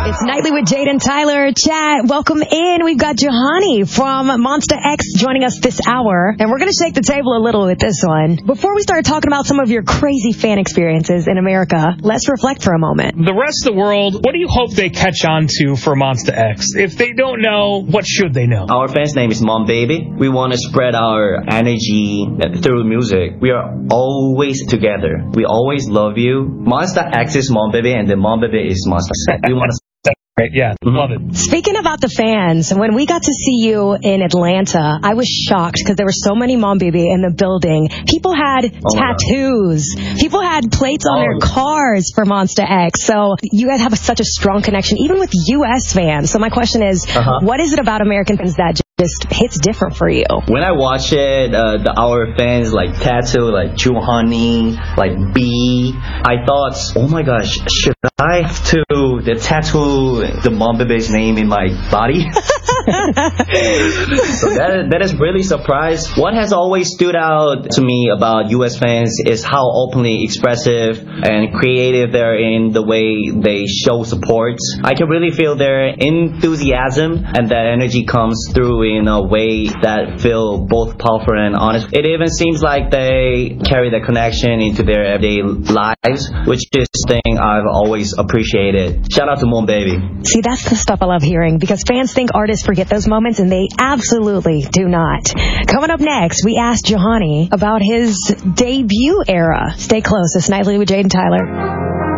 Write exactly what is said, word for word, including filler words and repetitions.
It's Nightly with Jade and Tyler. Chat, welcome in. We've got Johanny from Monsta X joining us this hour, and we're going to shake the table a little with this one. Before we start talking about some of your crazy fan experiences in America, let's reflect for a moment. The rest of the world, what do you hope they catch on to for Monsta X? If they don't know, what should they know? Our fans' name is Mom Baby. We want to spread our energy through music. We are always together. We always love you. Monsta X is Mom Baby, and the Mom Baby is Monsta X. We want to. Right, yeah, mm-hmm. Love it. Speaking about the fans, when we got to see you in Atlanta, I was shocked because there were so many Mom Baby in the building. People had oh tattoos. People had plates on oh. their cars for Monsta X. So you guys have such a strong connection, even with U S fans. So my question is, uh-huh. what is it about American fans that just hits different for you? When I watch it, uh, the, our fans like tattoo, like Johanny, like B, I thought, oh my gosh, should I have to the tattoo the Mom Baby's name in my body? So that, that is really surprised. What has always stood out to me about U S fans is how openly expressive and creative they're in the way they show support. I can really feel their enthusiasm, and that energy comes through in a way that feel both powerful and honest. It even seems like they carry the connection into their everyday lives, which is something I've always appreciated. Shout out to Mom Baby. See, that's the stuff I love hearing, because fans think artists forget those moments, and they absolutely do not. Coming up next, we asked Johanny about his debut era. Stay close. It's Nightly with Jade and Tyler.